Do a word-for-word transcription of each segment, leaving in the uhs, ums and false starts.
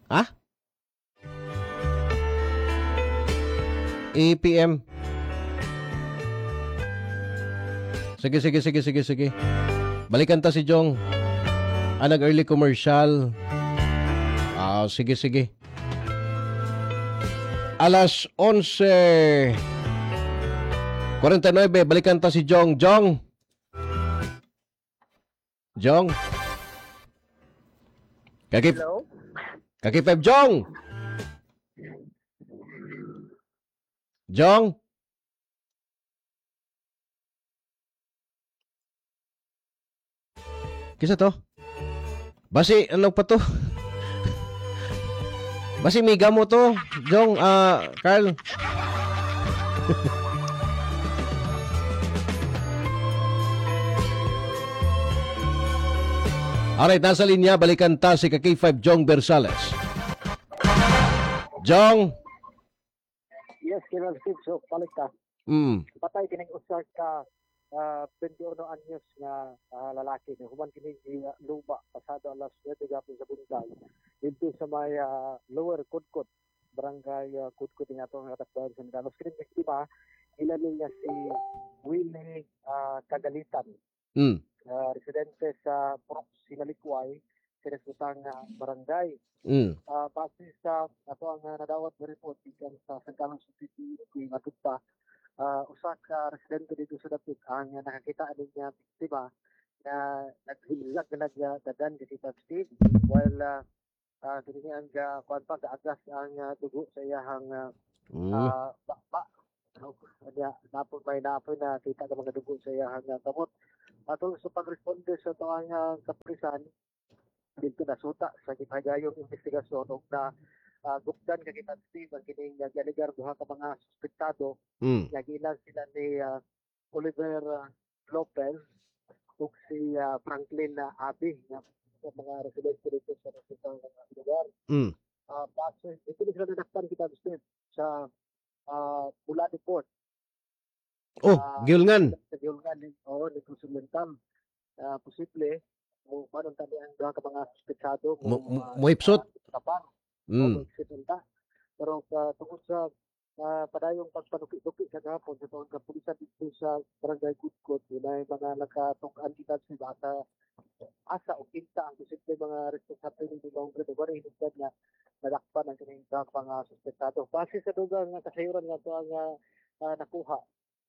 Ha? A P M. Sige, sige, sige, sige, sige. Balikan ta si Jong. Ah, nag-early commercial. Ah, sige, sige. Alas onse forty-nine, balikan ta si Jong. Jong. Jong. Kaki, Hello? kaki Pep Jong. Jong. Kisa to? Basi, ano pa to? Basi miga mo to. Jong, ah, Carl. Alright, nasa linya, balikan ta si K five Jong Bersales. Jong. Yes, Colonel Steve, so balik ka. Mm. Patay kining usar ka uh, twenty-one anyos nga ah, lalaki nga human kini uh, luba pasado alas nueve gapon sa bundag dito sa may ah, lower Kudkod barangay uh, Kudkod nga to nga takbayan sa Mindanao. Kini biktima ilan niya si Willie ah, Kagalitan, Mm. uh, residente sa Prox Sinalikway, sinasutang uh, barangay. Mm. uh, base sa ato ang uh, nadawat na report ikan sa Sangkalang City kung matugpa uh, usa ka residente dito sa Dapit ang uh, nakakita niya biktima na naghilag na nagdadan dito sa Steve while uh, uh, kini ang uh, kuan pa kaagas ang uh, dugo sa iyahang uh, Mm. uh, bakba. Kanya napon may napon na kita ka mga dugo sa iyahang uh, kamot. Atong sa pagresponde sa tawang uh, kapulisan dito na suta sa gipagayong investigasyon og na uh, gupdan ka kita Steve ang kining uh, galigar duha ka mga suspektado Mm. nga gilan sila ni uh, Oliver uh, Lopez ug si uh, Franklin uh, Abi nga sa mga residente dito sa nasutang uh, lugar. Mm. Uh, base ito ni sila nadakpan kita Steve sa uh, Bulati Port. Oh, Uh, Gilngan. sa Gilngan o ni Kusumental. Uh, posible mo paano tani ang duha ka mga suspetsado Mo- mo mo- moipsot. tapar o Mm. moipsot pero uh, tungkol sa uh, padayong pagpanuki-tuki sa gahapon sa tuwang kapulisan dito sa barangay Kudkod na mga nakatong entidad sa bata asa o kinta ang posible mga responsable ng mga ungkod o hinugdan nga nadakpan ang kanyang mga suspetsado base sa dugang nga kasayuran nga ito ang uh, nakuha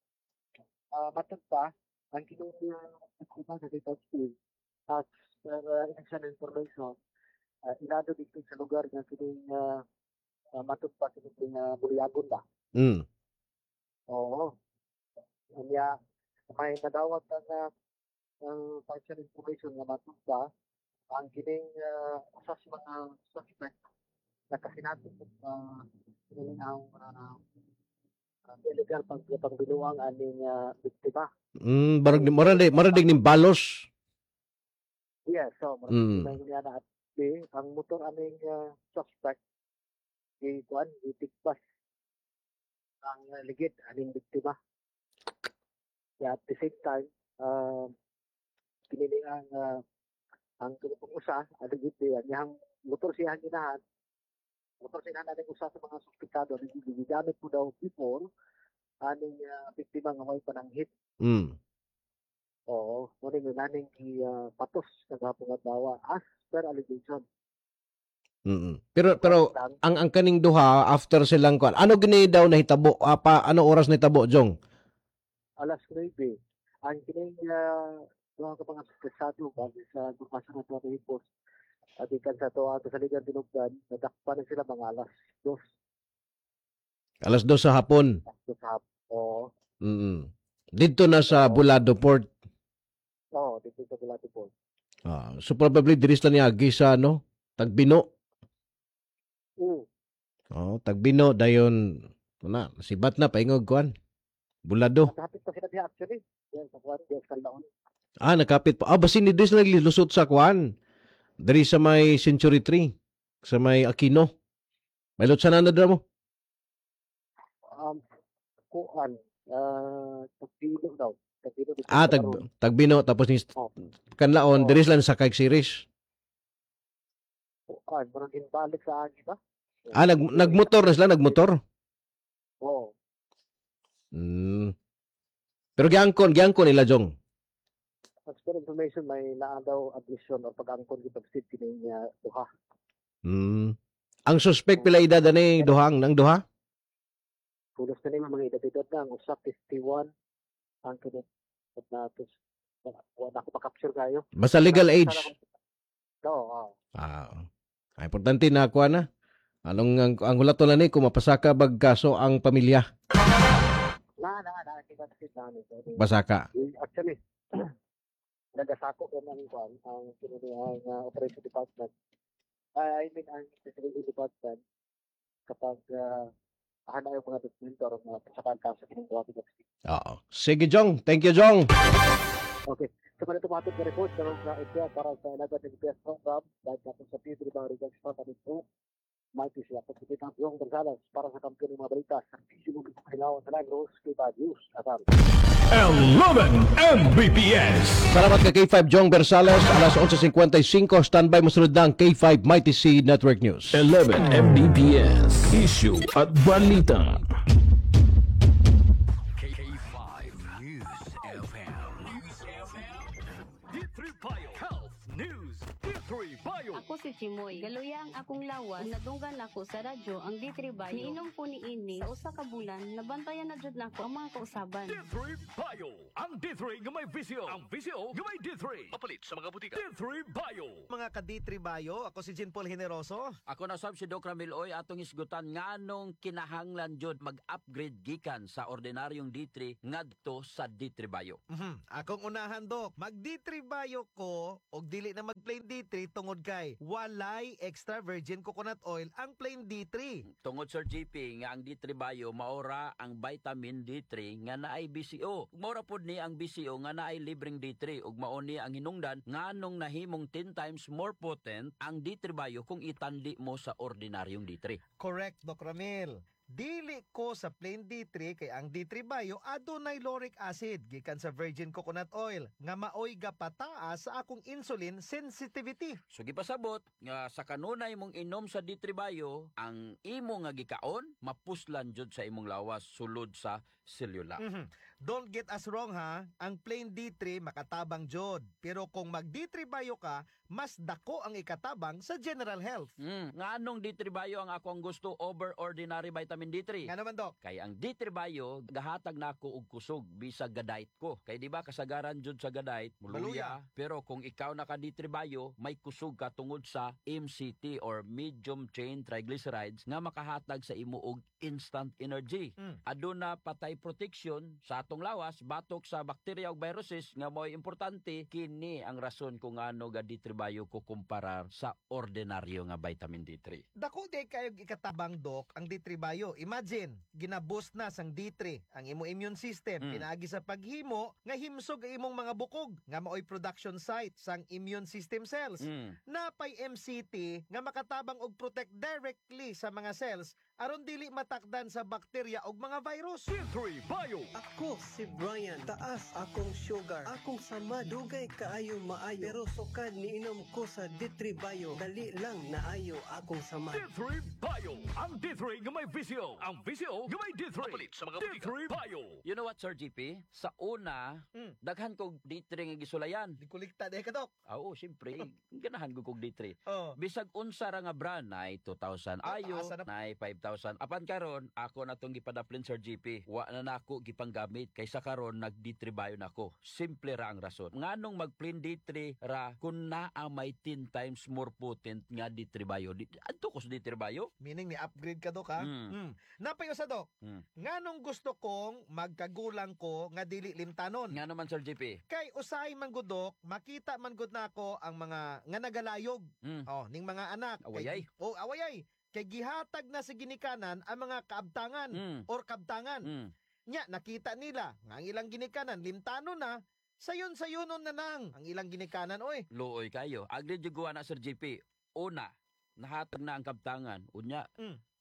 uh, matag pa ang kinuha nakuha sa dito Steve at per uh, initial information uh, ilado dito sa lugar nga kining uh, uh, matag pa kining uh, Bulyagon ba. Mm. Oo. Kanya may nadawat ang uh, uh, partial information nga matag pa ang kining uh, usa sa mga suspect nakasinato sa uh, kining ang uh, uh, illegal pag pagbinuang aning uh, biktima. Mm, barag maradig maradig ning balos. Yes, so Mm. maraming mm. na at B, ang motor aming uh, suspect di kuan di tigpas ang uh, ligid aning biktima. Yeah, at the same time, uh, pinili ang uh, ang tulong usa aning gid ang motor siya ginahan. Motor siya aning usa sa mga suspектado na gigamit po daw before aning uh, biktima nga may pananghit. Mm. Oo, muna yung naning uh, patos sa gapong at bawa as per allegation. Mm. Pero pero ang ang kaning duha after silang kuan. Ano gini daw nahitabo? Apa ano oras nahitabo, Jong? Alas nueve, ang kining uh, mga ka mga suspetsado base sa bukasa ng mga report at ikan sa to ato sa ligang tinugdan, nadakpa na sila mga alas dos. Alas dos sa hapon. dos sa Oo, Mm. Dito na sa Bulado Port. oo, dito sa Bulati po. Ah, so probably diris lang ni agi sa ano, Tagbino. Oo, Oh, Tagbino dayon na sibat na paingog kuan. Bulado. nakapit pa sila diya actually. Yan, sa kuwan, diya sa Kaldaon. Ah, nakapit pa. Ah, basin ni diris na naglilusot sa kuan. Diri sa may Century Tree, sa may Aquino. May lutsa na na mo. Um, kuwan, uh, Tagpilo daw. Tagpilo dito Ah, sa tag Karon. Tagbino tapos ni Oh. kanlaon Oh. diris lang sa kay series. Ah, parang invalid sa agi ba? Ah, nag, nagmotor na sila, nagmotor. Oo. Hmm. Pero giangkon, giangkon nila Jong. As per information, may naa daw admission o pag-angkon sa city niya duha. Hmm. Ang suspect pila edad ani duhang nang duha? Pulos na nila mga edad-edad na, ang usap fifty-one, ang kinit na tos. Wala ko pa-capture kayo. Basta legal age. Oo, oo. Ah. ah, importante na kuha na. Anong ang, ang hulaton na ni kung mapasaka bag kaso ang pamilya? Na, na, na, kita kita na nito. Pasaka. Actually, nagasako ko ng kwan, ang kinunihang uh, operation department. Uh, I mean, ang security department, kapag uh, hana yung mga dokumento o mga pasakan kaso kinukuha ko. Oo. Sige Jong. Thank you Jong. Okay. So, mga tumatid na report karong sa I P S para sa Ilagan ng I P S program dahil natin sa Pedro Barrigan sa Patanin po. Mighty siya. Pagkita ng Yung Gonzales para sa kampiyon ng mga balita sa Piso ng Kailangan sa Negros kay Bad News. Asal. eleven M B P S. Salamat ka K five Jong Bersales. Alas eleven fifty-five. Standby mo sunod ng K five Mighty C Network News. eleven M B P S. Issue at balita. K five News F M. News F M. D three Bio Health News. D three Bio. Ako si Chimoy. Galuya ang akong lawas. Nadunggan ako sa radyo ang D three Bayo. Niinom ko ni ini sa usa ka bulan. Nabantayan na jud nako ang mga kausaban. D three Bio. Ang D three nga may visyo. Ang visyo nga may D three. Papalit sa mga butika. D three Bio. Mga ka-D three Bayo, ako si Jean Paul Generoso. Ako na sab si Doc Ramil Oy atong isgutan nganong kinahanglan jud mag-upgrade gikan sa ordinaryong D three ngadto sa D three Bayo. Mhm. Akong unahan, Dok. Mag-D three Bayo ko og dili na mag-plain D three tungod kay walay extra virgin coconut oil ang plain D three. Tungod Sir G P nga ang D three Bayo maora ang vitamin D three nga naay B C O. Ug maora pod ni ang B C O nga naay libreng D three ug mao ni ang hinungdan nganong nahimong ten times more potent ang D three Bayo kung itanli mo sa ordinaryong D three. Correct, Doc Ramil. Dili ko sa plain D three kay ang D three Bayo adunay lauric acid gikan sa virgin coconut oil nga maoy gapataas sa akong insulin sensitivity. So gipasabot nga sa kanunay mong inom sa D three Bayo, ang imo nga gikaon mapuslan jud sa imong lawas sulod sa selula. Mhm. Don't get us wrong ha, ang plain D three makatabang jod. Pero kung mag D three Bayo ka, mas dako ang ikatabang sa general health. Mm, nga anong D three Bayo ang ako ang gusto over ordinary vitamin D three? Nga naman, Dok. Kay ang D three Bayo gahatag nako og kusog bisag gadait ko. Kay di ba kasagaran jud sa gadait muluya, pero kung ikaw naka D three Bayo may kusog ka tungod sa M C T or medium chain triglycerides nga makahatag sa imo og instant energy. Mm. Aduna patay protection sa atong lawas batok sa bakterya ug viruses nga mo'y importante. Kini ang rason kung ano ga D three Bayo ko kumparar sa ordinaryo nga vitamin D three. Dako day kayo ikatabang, Dok, ang D three Bayo. Imagine, ginaboost na sang D three ang imo immune system. Mm. Pinaagi sa paghimo nga himsog ang imong mga bukog nga maoy production site sang immune system cells. Mm. Napay M C T nga makatabang og protect directly sa mga cells aron dili matakdan sa bakterya og mga virus. D three Bio. Ako si Brian, taas akong sugar. Akong sama dugay kaayo maayo. Pero sukad niinom ko sa D three Bayo, dali lang naayo akong sama. D three Bio. Ang D three nga may visyo. Ang visyo nga may D three. Papalit sa mga butika. D three Bio. You know what, Sir G P? Sa una, Mm. daghan kog D three nga gisulayan. Di kulikta day ka, Dok. Ah, Oo, syempre, ganahan ko kog D three. Oh. Bisag unsa ra nga brand na two thousand Ah, ayo, taasa na. na five thousand. Apan karon ako na tong gipadaplin Sir G P. Wa na nako gipanggamit kaysa karon nag D three Bayo nako. Simple ra ang rason. Nganong mag-plain D three ra kun naa may ten times more potent nga D three Bayo. Di- Adto ko sa D three Bayo. Meaning ni upgrade ka, Dok, ha? Mm. Mm. Napayo sa, Dok. Mm. Nganong gusto kong magkagulang ko nga dili limtanon. Nga naman Sir G P. Kay usahay man gud, Dok, makita man gud nako ang mga nga nagalayog. Mm. Oh, ning mga anak. Awayay. Kay, oh, awayay. Kay gihatag na sa ginikanan ang mga kaabtangan Mm. or kabtangan. Mm. Nya nakita nila nga ang ilang ginikanan limtano na, sayon-sayonon na nang ang ilang ginikanan, oy. Luoy kayo. Agri juguan na Sir G P. Una, nahatag na ang kabtangan. Unya, Mm.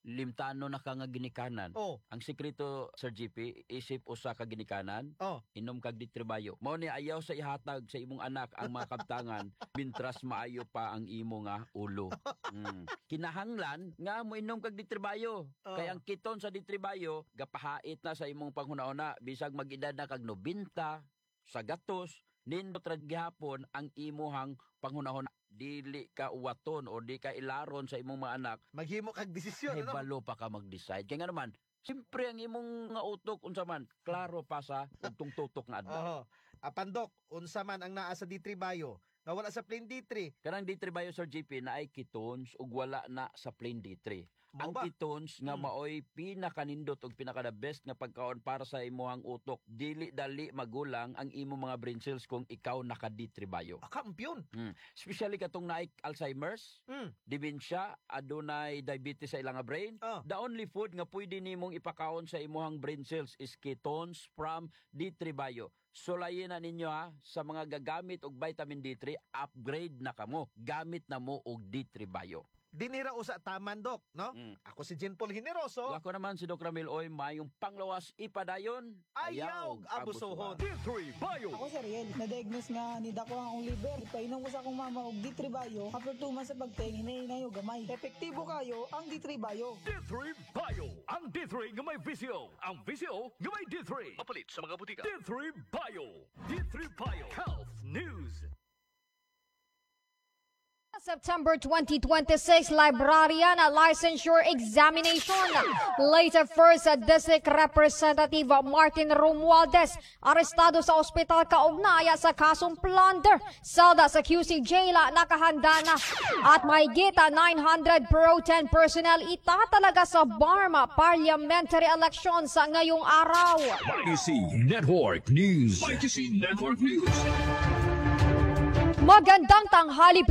limtano na ka nga ginikanan. Oh, Ang sekreto, Sir G P, isip usa ka ginikanan, oh. inom kag ditribayo. Mao ni ayaw sa ihatag sa imong anak ang mga kabtangan bintras maayo pa ang imo nga ulo. Mm. Kinahanglan nga mo inom kag ditribayo. Oh. Kay ang kiton sa ditribayo gapahait na sa imong panghuna-una bisag mag-edad na kag nobenta sa gatos nindot ra gihapon ang imuhang panghuna-una. Dili ka uwaton o di ka ilaron sa imong mga anak. Maghimo kag desisyon, Ay ano? balo pa ka mag-decide. Kaya nga naman, siyempre ang imong nga utok unsa man, klaro pa sa ugtong tutok nga adlaw. Oo. Apandok, unsa man ang naa sa D three Bayo, nga wala sa plain D three. Kanang D three Bio, Sir G P, na ay ketones ug wala na sa plain D three. Mao Ang ba? ketones nga Mm. maoy pinakanindot ug pinaka the best nga pagkaon para sa imong utok. Dili dali magulang ang imong mga brain cells kung ikaw naka D three Bio. Ah, kampiyon. Especially katong naay Alzheimer's, Mm. dementia, adunay diabetes sa ilang nga brain. Oh. The only food nga pwede nimong ipakaon sa imong brain cells is ketones from D three Bio. Sulayin na ninyo ha, sa mga gagamit og vitamin D three, upgrade na kamo. Gamit na mo og D three Bio. Dinira usa taman, Dok, no? Mm. Ako si Jean Paul Generoso. Ako naman si Doc Ramil Oy, mayong panglawas ipadayon, Ayaw abusohon. D three Bio. Ako si Ariel, na-diagnose nga ni Dako ang liver. Ipainom ko sa akong mama og D three Bio. After two months sa pagtingin, hinahinay og gamay. Epektibo kayo ang D three Bio. D three Bio. Ang D three nga may visyo. Ang visyo nga may D three. Mapalit sa mga butika. D three Bio. D three Bio. Health News. September twenty twenty-six, Librarian Licensure Examination. Later first, District Representative Martin Romualdez arestado sa ospital kaugnaya sa kasong plunder. Salda sa Q C Jail nakahanda na. At may gita nine hundred Pro ten personnel itatalaga sa Barma parliamentary election sa ngayong araw. Y C Network News. Y C Network News. Magandang tanghali